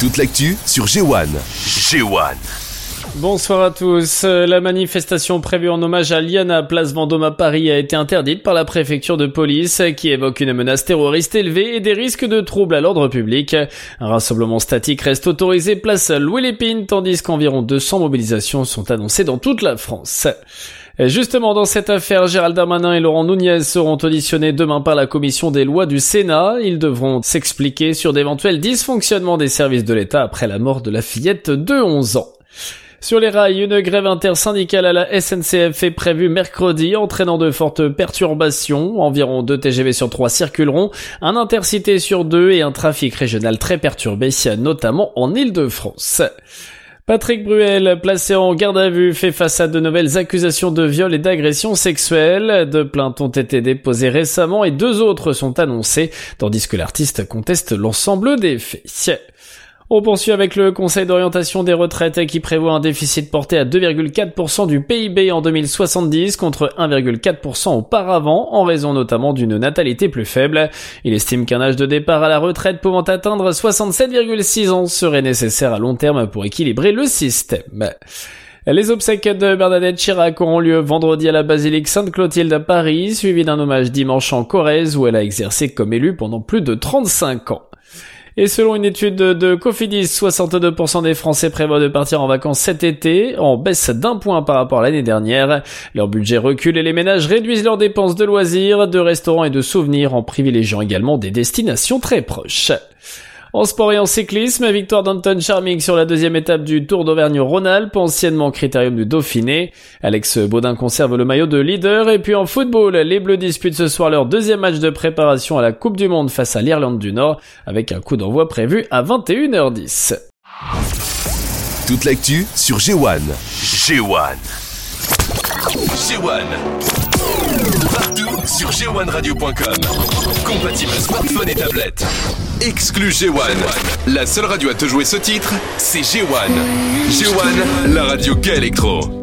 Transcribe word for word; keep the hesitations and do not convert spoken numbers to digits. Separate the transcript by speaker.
Speaker 1: Toute l'actu sur G un. G un.
Speaker 2: Bonsoir à tous. La manifestation prévue en hommage à Liana, place Vendôme à Paris, a été interdite par la préfecture de police qui évoque une menace terroriste élevée et des risques de troubles à l'ordre public. Un rassemblement statique reste autorisé place Louis Lépine, tandis qu'environ deux cents mobilisations sont annoncées dans toute la France. Justement, dans cette affaire, Gérald Darmanin et Laurent Nunez seront auditionnés demain par la commission des lois du Sénat. Ils devront s'expliquer sur d'éventuels dysfonctionnements des services de l'État après la mort de la fillette de onze ans. Sur les rails, une grève intersyndicale à la S N C F est prévue mercredi, entraînant de fortes perturbations. Environ deux T G V sur trois circuleront, un intercité sur deux et un trafic régional très perturbé, notamment en Île-de-France. Patrick Bruel, placé en garde à vue, fait face à de nouvelles accusations de viol et d'agression sexuelle. Deux plaintes ont été déposées récemment et deux autres sont annoncées, tandis que l'artiste conteste l'ensemble des faits. On poursuit avec le Conseil d'orientation des retraites qui prévoit un déficit porté à deux virgule quatre pour cent du P I B en deux mille soixante-dix contre un virgule quatre pour cent auparavant, en raison notamment d'une natalité plus faible. Il estime qu'un âge de départ à la retraite pouvant atteindre soixante-sept virgule six ans serait nécessaire à long terme pour équilibrer le système. Les obsèques de Bernadette Chirac auront lieu vendredi à la basilique Sainte-Clotilde à Paris, suivi d'un hommage dimanche en Corrèze où elle a exercé comme élue pendant plus de trente-cinq ans. Et selon une étude de Cofidis, soixante-deux pour cent des Français prévoient de partir en vacances cet été, en baisse d'un point par rapport à l'année dernière. Leur budget recule et les ménages réduisent leurs dépenses de loisirs, de restaurants et de souvenirs en privilégiant également des destinations très proches. En sport et en cyclisme, victoire d'Anton Charming sur la deuxième étape du Tour d'Auvergne-Rhône-Alpes, anciennement critérium du Dauphiné. Alex Baudin conserve le maillot de leader. Et puis en football, les Bleus disputent ce soir leur deuxième match de préparation à la Coupe du Monde face à l'Irlande du Nord, avec un coup d'envoi prévu à vingt et une heures dix.
Speaker 1: Toute l'actu sur G un. G un. G un. Partout sur G un radio point com. Compatible smartphone et tablette. Exclu G un. La seule radio à te jouer ce titre, c'est G un. G un, la radio qu'électro.